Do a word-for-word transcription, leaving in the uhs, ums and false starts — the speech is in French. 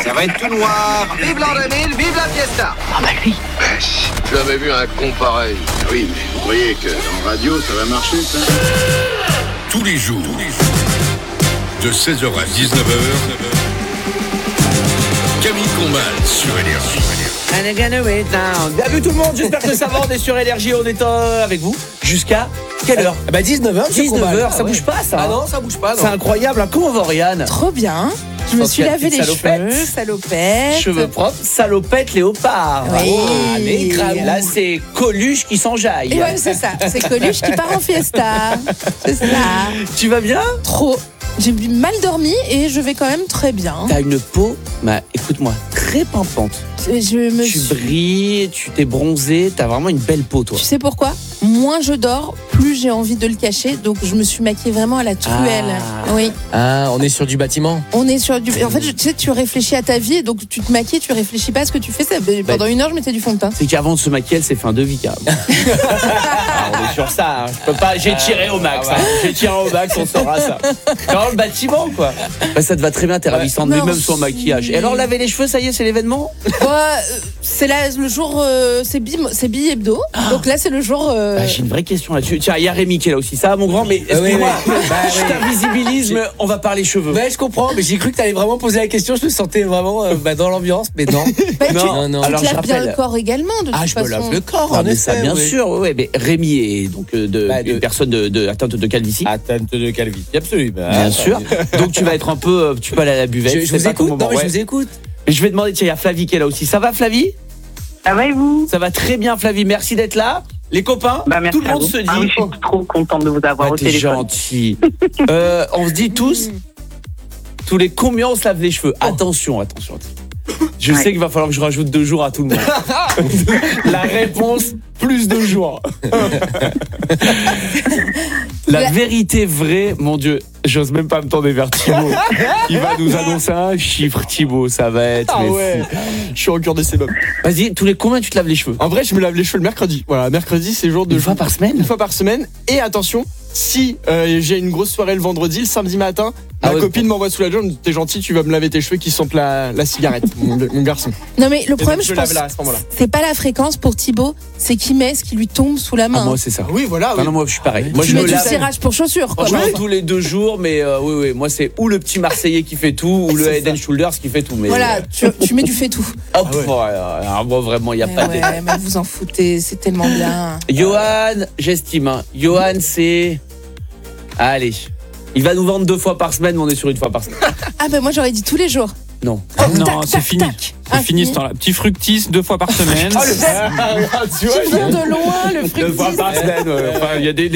Ça va être tout noir. Vive l'an deux mille, vive la fiesta. Ah bah lui. Je l'avais vu un con pareil. Oui, mais vous croyez que dans radio, ça va marcher, ça? Tous les jours, de seize heures à dix-neuf heures, Camille Combal sur Énergie. Bienvenue tout le monde, j'espère que ça va, on est sur Énergie, on est euh, avec vous jusqu'à quelle heure? Bah dix-neuf heures, dix-neuf heures, ça ah ouais. bouge pas ça? Ah non, ça bouge pas. Non. C'est incroyable, hein. Comment va Oriane? Trop bien. Je me Senti suis la lavé petite les salopette. cheveux, salopette. Cheveux propres, salopette, léopard. Oui. Allez, grave. Là c'est Coluche qui s'enjaille. Et ouais, c'est ça, c'est Coluche qui part en fiesta. C'est ça. Tu vas bien? Trop. J'ai mal dormi et je vais quand même très bien. T'as une peau, bah, écoute-moi, très pimpante. Je me Tu suis... brilles, tu t'es bronzé, t'as vraiment une belle peau toi. Tu sais pourquoi? Moins je dors, plus j'ai envie de le cacher. Donc je me suis maquillée vraiment à la truelle. Ah. Oui. Ah, on est sur du bâtiment. On est sur du. En fait, je- tu sais, tu réfléchis à ta vie et donc tu te maquilles, tu réfléchis pas à ce que tu fais. Ça, pendant une heure, je mettais du fond de teint. C'est qu'avant de se maquiller, elle s'est fait un devis carrément. Ah, on est sur ça, hein. Je peux pas, j'ai tiré au max, hein. J'ai tiré au max, on saura ça. Dans le bâtiment quoi. Bah, ça te va très bien, t'es ravissante, mais Non, même sans maquillage. Et alors laver les cheveux, ça y est, c'est l'événement? Ouais, euh, c'est là le jour, euh, c'est bi, c'est bi hebdo. Donc là, c'est le jour. euh, Bah, j'ai une vraie question là-dessus. Tiens, il y a Rémi qui est là aussi. Ça va mon grand, mais excuse-moi, oui, oui. Bah, je oui. t'invisibilise, mais on va parler cheveux. Ouais, je comprends, mais j'ai cru que t'allais vraiment poser la question. Je me sentais vraiment euh, bah, dans l'ambiance, mais non. bah, tu, Non, non, non. tu alors te je laves bien rappelle. le corps également, de Ah, toute je façon. me lave le corps, Ah, en mais effet. ça, bien oui. sûr, ouais, mais Rémi est donc euh, de, Bah, de- une personne de, de atteinte de calvitie. Atteinte de calvitie, absolument. Bien sûr. Donc tu vas être un peu, euh, tu peux aller à la buvette. Je, je c'est vous pas ton écoute. moment, Non, mais ouais. je vous écoute. Et je vais demander, tiens, il y a Flavie qui est là aussi. Ça va Flavie? Ça va et vous? Ça va très bien Flavie, merci d'être là. Les copains, Bah, merci tout le à monde vous. se dit. Ah oui, je suis trop contente de vous avoir Ah, au t'es téléphone. gentil. Euh, on se dit tous, tous les combien on se lave les cheveux. Attention, attention. Je Ouais. sais qu'il va falloir que je rajoute deux jours à tout le monde. La réponse, plus deux jours. La La- vérité vraie, mon Dieu, j'ose même pas me tourner vers Thibaut. Il va nous annoncer un chiffre, Thibaut, ça va être. Ah mais ouais, fou. je suis en cure de sérum. Vas-y, tous les combien tu te laves les cheveux? En vrai, je me lave les cheveux le mercredi. Voilà, mercredi, c'est jour de Une fois par semaine? Une fois par semaine. Et attention, si euh, j'ai une grosse soirée le vendredi, le samedi matin, Ah ma ouais, copine m'envoie sous la jambe. T'es gentil, tu vas me laver tes cheveux qui sentent la, la cigarette, mon, mon garçon. Non, mais le Et problème, donc, je je lave pense, là à ce moment-là. c'est pas la fréquence pour Thibaut, c'est qu'il met ce qui lui tombe sous la main. Ah, moi, c'est ça. Oui, voilà. Non, Oui. non, moi, je suis pareil. Moi, tu je mets me du lave. cirage pour chaussures, quoi. Franchement, Non. tous les deux jours, mais euh, oui, oui, moi c'est ou le petit Marseillais qui fait tout, ou le C'est Head and Shoulders qui fait tout. Mais Voilà, tu, tu mets du fait tout. euh, hop, ouais, alors, moi vraiment, il n'y a Mais pas de. ouais, mais vous en foutez, c'est tellement bien. Johan, j'estime. Hein. Johan, c'est. Allez. Il va nous vendre deux fois par semaine, mais on est sur une fois par semaine. Ah, ben moi, j'aurais dit tous les jours. Non. Oh, Non, tac, c'est tac, fini. tac. C'est Ah, fini ce temps-là. Petit fructis deux fois par semaine. Oh, le Ah, tu vois, Tu viens de loin, le Deux fois fructis. par semaine, ouais. Enfin, il y a des,